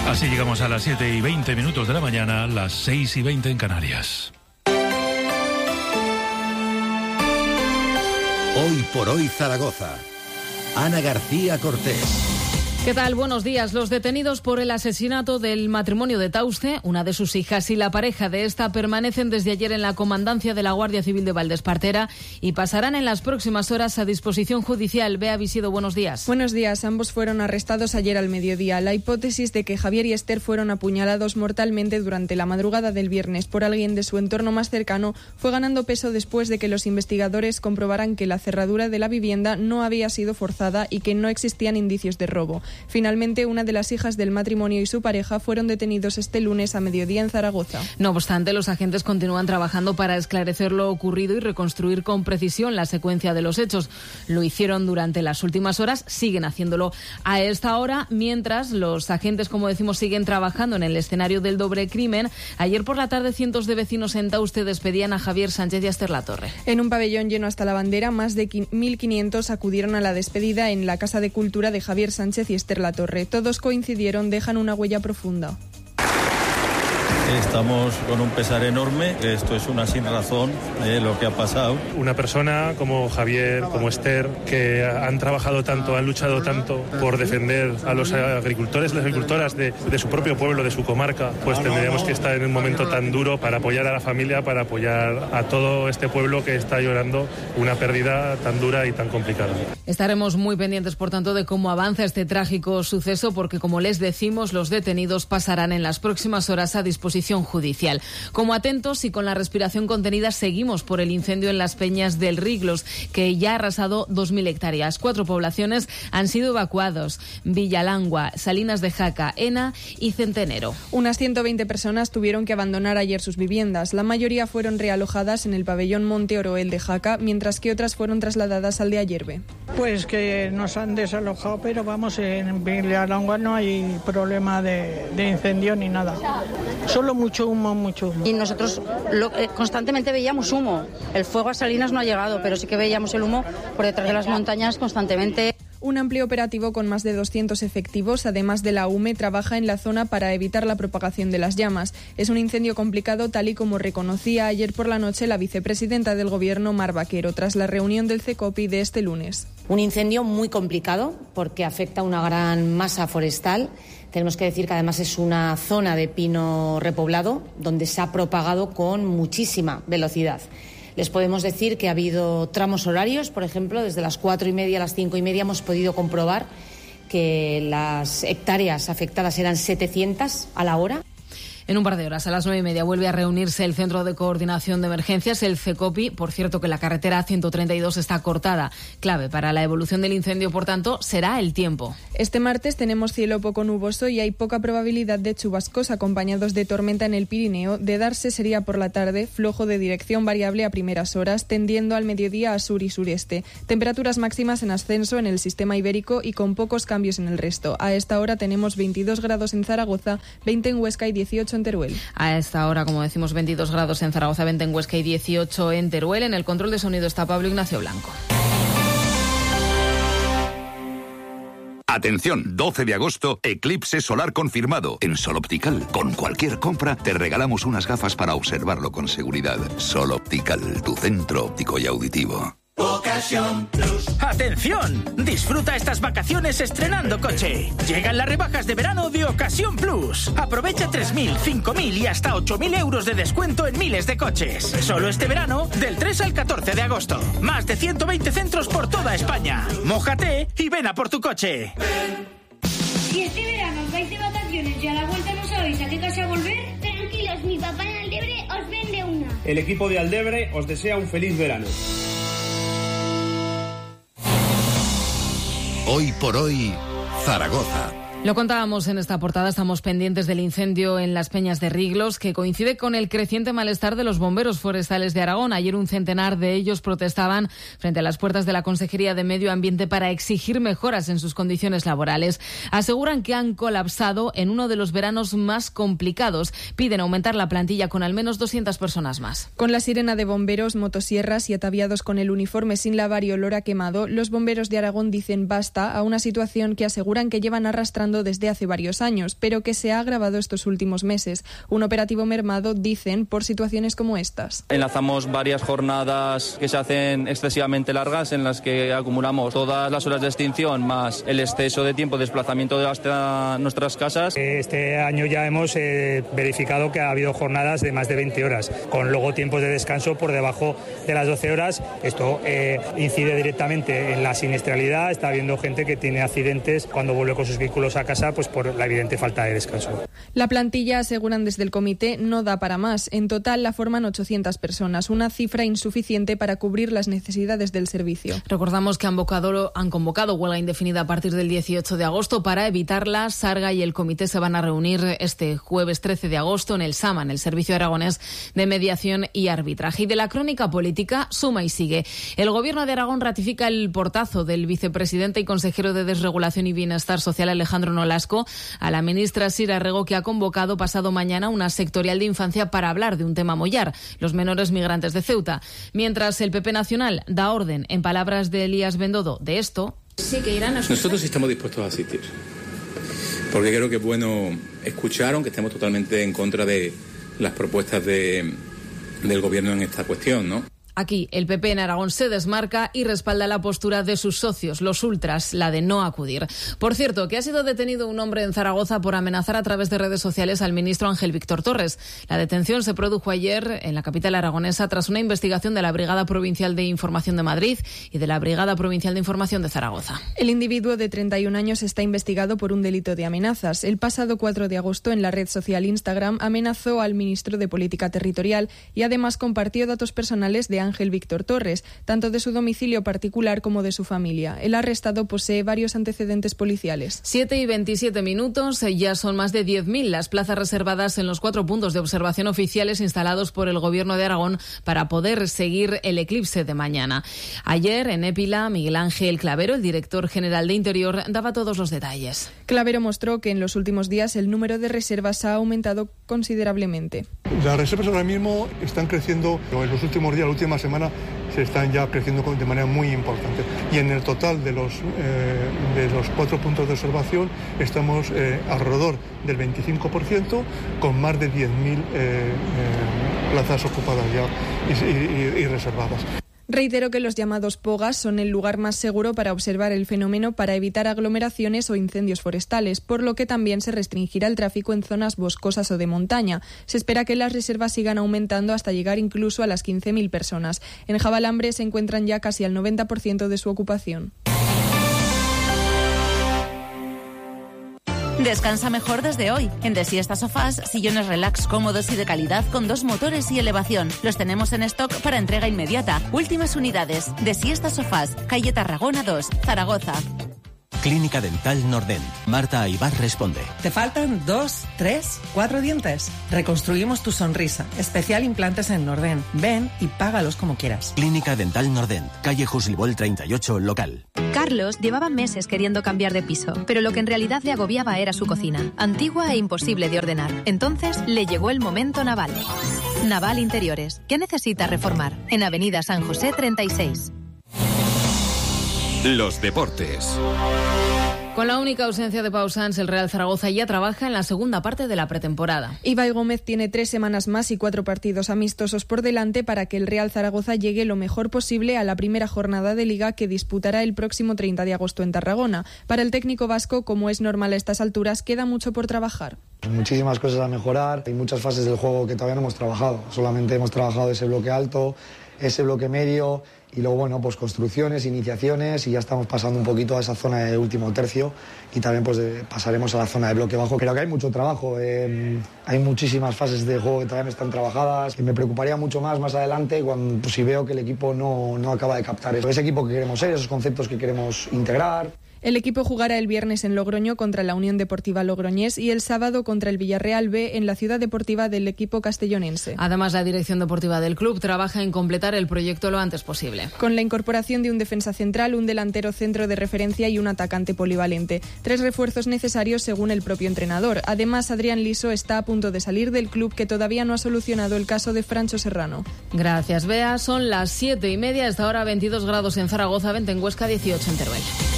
Así llegamos a las 7:20 de la mañana, las 6:20 en Canarias. Hoy por hoy Zaragoza. Ana García Cortés. ¿Qué tal? Buenos días. Los detenidos por el asesinato del matrimonio de Tauste, una de sus hijas y la pareja de esta, permanecen desde ayer en la comandancia de la Guardia Civil de Valdespartera y pasarán en las próximas horas a disposición judicial. Bea Visido, buenos días. Buenos días. Ambos fueron arrestados ayer al mediodía. La hipótesis de que Javier y Esther fueron apuñalados mortalmente durante la madrugada del viernes por alguien de su entorno más cercano fue ganando peso después de que los investigadores comprobaran que la cerradura de la vivienda no había sido forzada y que no existían indicios de robo. Finalmente, una de las hijas del matrimonio y su pareja fueron detenidos este lunes a mediodía en Zaragoza. No obstante, los agentes continúan trabajando para esclarecer lo ocurrido y reconstruir con precisión la secuencia de los hechos. Lo hicieron durante las últimas horas, siguen haciéndolo a esta hora, mientras los agentes, como decimos, siguen trabajando en el escenario del doble crimen. Ayer por la tarde, cientos de vecinos en Tauste despedían a Javier Sánchez y a Esther Latorre. En un pabellón lleno hasta la bandera, más de 1.500 acudieron a la despedida en la Casa de Cultura de Javier Sánchez y Esther Latorre. Todos coincidieron, dejan una huella profunda. Estamos con un pesar enorme, esto es una sinrazón lo que ha pasado. Una persona como Javier, como Esther, que han trabajado tanto, han luchado tanto por defender a los agricultores y las agricultoras de su propio pueblo, de su comarca, pues tendríamos que estar en un momento tan duro para apoyar a la familia, para apoyar a todo este pueblo que está llorando una pérdida tan dura y tan complicada. Estaremos muy pendientes, por tanto, de cómo avanza este trágico suceso, porque, como les decimos, los detenidos pasarán en las próximas horas a disposición judicial. Como atentos y con la respiración contenida, seguimos por el incendio en las Peñas del Riglos, que ya ha arrasado 2.000 hectáreas. 4 poblaciones han sido evacuados: Villalangua, Salinas de Jaca, Ena y Centenero. Unas 120 personas tuvieron que abandonar ayer sus viviendas. La mayoría fueron realojadas en el pabellón Monte Oroel de Jaca, mientras que otras fueron trasladadas al de Ayerbe. Pues que nos han desalojado, pero vamos, en Villalangua no hay problema de incendio ni nada. Solo mucho humo. Y nosotros constantemente veíamos humo. El fuego a Salinas no ha llegado, pero sí que veíamos el humo por detrás de las montañas constantemente. Un amplio operativo con más de 200 efectivos, además de la UME, trabaja en la zona para evitar la propagación de las llamas. Es un incendio complicado, tal y como reconocía ayer por la noche la vicepresidenta del Gobierno, Mar Vaquero, tras la reunión del CECOPI de este lunes. Un incendio muy complicado porque afecta a una gran masa forestal. Tenemos que decir que además es una zona de pino repoblado donde se ha propagado con muchísima velocidad. Les podemos decir que ha habido tramos horarios, por ejemplo, desde las 4:30 a las 5:30 hemos podido comprobar que las hectáreas afectadas eran 700 a la hora. En un par de horas, a las 9:30, vuelve a reunirse el Centro de Coordinación de Emergencias, el CECOPI. Por cierto, que la carretera 132 está cortada. Clave para la evolución del incendio, por tanto, será el tiempo. Este martes tenemos cielo poco nuboso y hay poca probabilidad de chubascos acompañados de tormenta en el Pirineo. De darse sería por la tarde, flojo de dirección variable a primeras horas, tendiendo al mediodía a sur y sureste. Temperaturas máximas en ascenso en el sistema ibérico y con pocos cambios en el resto. A esta hora tenemos 22 grados en Zaragoza, 20 en Huesca y 18 en Teruel. A esta hora, como decimos, 22 grados en Zaragoza, 20 en Huesca y 18 en Teruel. En el control de sonido está Pablo Ignacio Blanco. Atención, 12 de agosto, eclipse solar confirmado. En Sol Optical, con cualquier compra, te regalamos unas gafas para observarlo con seguridad. Sol Optical, tu centro óptico y auditivo. Ocasión Plus. ¡Atención! Disfruta estas vacaciones estrenando coche. Llegan las rebajas de verano de Ocasión Plus. Aprovecha 3.000, 5.000 y hasta 8.000 euros de descuento en miles de coches. Solo este verano, del 3 al 14 de agosto. Más de 120 centros por toda España. Mójate y ven a por tu coche. Si este verano os vais de vacaciones y a la vuelta no sabéis a qué casa volver, tranquilos, mi papá en Aldebre os vende una. El equipo de Aldebre os desea un feliz verano. Hoy por hoy, Zaragoza. Lo contábamos en esta portada, estamos pendientes del incendio en las Peñas de Riglos, que coincide con el creciente malestar de los bomberos forestales de Aragón. Ayer un centenar de ellos protestaban frente a las puertas de la Consejería de Medio Ambiente para exigir mejoras en sus condiciones laborales. Aseguran que han colapsado en uno de los veranos más complicados. Piden aumentar la plantilla con al menos 200 personas más. Con la sirena de bomberos, motosierras y ataviados con el uniforme sin lavar y olor a quemado, los bomberos de Aragón dicen basta a una situación que aseguran que llevan arrastrando funcionando desde hace varios años, pero que se ha agravado estos últimos meses. Un operativo mermado, dicen, por situaciones como estas. Enlazamos varias jornadas que se hacen excesivamente largas en las que acumulamos todas las horas de extinción más el exceso de tiempo de desplazamiento hasta nuestras casas. Este año ya hemos verificado que ha habido jornadas de más de 20 horas, con luego tiempos de descanso por debajo de las 12 horas. Esto incide directamente en la siniestralidad. Está habiendo gente que tiene accidentes cuando vuelve con sus vehículos a casa, pues por la evidente falta de descanso. La plantilla, aseguran desde el comité, no da para más. En total la forman 800 personas, una cifra insuficiente para cubrir las necesidades del servicio. Recordamos que han convocado huelga indefinida a partir del 18 de agosto para evitarla. Sarga y el comité se van a reunir este jueves 13 de agosto en el SAMA, el Servicio Aragonés de Mediación y Arbitraje. Y de la crónica política, suma y sigue. El Gobierno de Aragón ratifica el portazo del vicepresidente y consejero de Desregulación y Bienestar Social, Alejandro Nolasco, a la ministra Sira Rego, que ha convocado pasado mañana una sectorial de infancia para hablar de un tema mollar, los menores migrantes de Ceuta. Mientras el PP Nacional da orden, en palabras de Elías Bendodo, de esto. Sí, que irán a... Nosotros estamos dispuestos a asistir, porque creo que es bueno escuchar, aunque estemos totalmente en contra de las propuestas del Gobierno en esta cuestión, ¿no? Aquí el PP en Aragón se desmarca y respalda la postura de sus socios, los ultras, la de no acudir. Por cierto, que ha sido detenido un hombre en Zaragoza por amenazar a través de redes sociales al ministro Ángel Víctor Torres. La detención se produjo ayer en la capital aragonesa tras una investigación de la Brigada Provincial de Información de Madrid y de la Brigada Provincial de Información de Zaragoza. El individuo de 31 años está investigado por un delito de amenazas. El pasado 4 de agosto en la red social Instagram amenazó al ministro de Política Territorial y además compartió datos personales de Ángel Víctor Torres, tanto de su domicilio particular como de su familia. El arrestado posee varios antecedentes policiales. 7:27, ya son más de 10.000 las plazas reservadas en los 4 puntos de observación oficiales instalados por el Gobierno de Aragón para poder seguir el eclipse de mañana. Ayer, en Épila, Miguel Ángel Clavero, el director general de Interior, daba todos los detalles. Clavero mostró que en los últimos días el número de reservas ha aumentado considerablemente. Las reservas ahora mismo están creciendo, en los últimos días, la última semana, se están ya creciendo de manera muy importante. Y en el total de los 4 puntos de observación estamos alrededor del 25%, con más de 10.000 plazas ocupadas ya y reservadas. Reitero que los llamados POGAs son el lugar más seguro para observar el fenómeno para evitar aglomeraciones o incendios forestales, por lo que también se restringirá el tráfico en zonas boscosas o de montaña. Se espera que las reservas sigan aumentando hasta llegar incluso a las 15.000 personas. En Javalambre se encuentran ya casi al 90% de su ocupación. Descansa mejor desde hoy. En De Siesta Sofás, sillones relax cómodos y de calidad con 2 motores y elevación. Los tenemos en stock para entrega inmediata. Últimas unidades. De Siesta Sofás, calle Tarragona 2, Zaragoza. Clínica Dental Nordent. Marta Aybar responde. ¿Te faltan 2, 3, 4 dientes? Reconstruimos tu sonrisa. Especial implantes en Nordent. Ven y págalos como quieras. Clínica Dental Nordent. Calle Juslibol 38, local. Carlos llevaba meses queriendo cambiar de piso, pero lo que en realidad le agobiaba era su cocina, antigua e imposible de ordenar. Entonces le llegó el momento Naval. Naval Interiores. ¿Qué necesita reformar? En Avenida San José 36. Los deportes. Con la única ausencia de Pau Sanz, el Real Zaragoza ya trabaja en la segunda parte de la pretemporada. Ibai Gómez tiene 3 semanas más y 4 partidos amistosos por delante para que el Real Zaragoza llegue lo mejor posible a la primera jornada de Liga que disputará el próximo 30 de agosto en Tarragona. Para el técnico vasco, como es normal a estas alturas, queda mucho por trabajar. Muchísimas cosas a mejorar, hay muchas fases del juego que todavía no hemos trabajado. Solamente hemos trabajado ese bloque alto, ese bloque medio y luego, bueno, pues construcciones, iniciaciones y ya estamos pasando un poquito a esa zona de último tercio y también pues pasaremos a la zona de bloque bajo. Creo que hay mucho trabajo, hay muchísimas fases de juego que todavía no están trabajadas y me preocuparía mucho más adelante cuando pues, si veo que el equipo no acaba de captar eso. Ese equipo que queremos ser, esos conceptos que queremos integrar. El equipo jugará el viernes en Logroño contra la Unión Deportiva Logroñés y el sábado contra el Villarreal B en la ciudad deportiva del equipo castellonense. Además, la dirección deportiva del club trabaja en completar el proyecto lo antes posible. Con la incorporación de un defensa central, un delantero centro de referencia y un atacante polivalente. 3 refuerzos necesarios según el propio entrenador. Además, Adrián Liso está a punto de salir del club que todavía no ha solucionado el caso de Francho Serrano. Gracias, Bea. Son las 7:30, hasta ahora 22 grados en Zaragoza, 20 en Huesca, 18 en Teruel.